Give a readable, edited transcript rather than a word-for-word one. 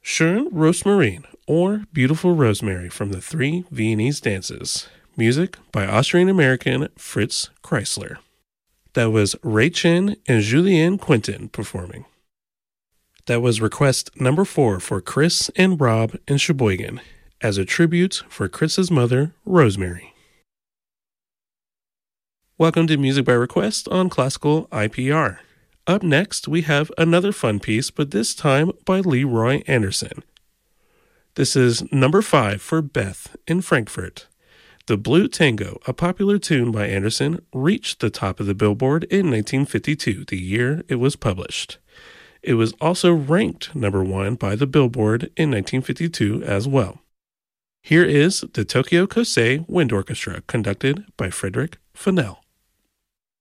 Schön Rosmarin, or Beautiful Rosemary from the Three Viennese Dances. Music by Austrian-American Fritz Kreisler. That was Ray Chin and Julien Quintin performing. That was request number 4 for Chris and Rob in Sheboygan, as a tribute for Chris's mother, Rosemary. Welcome to Music by Request on Classical IPR. Up next, we have another fun piece, but this time by Leroy Anderson. This is number 5 for Beth in Frankfurt. The Blue Tango, a popular tune by Anderson, reached the top of the Billboard in 1952, the year it was published. It was also ranked number 1 by the Billboard in 1952 as well. Here is the Tokyo Kosei Wind Orchestra, conducted by Frederick Fennell.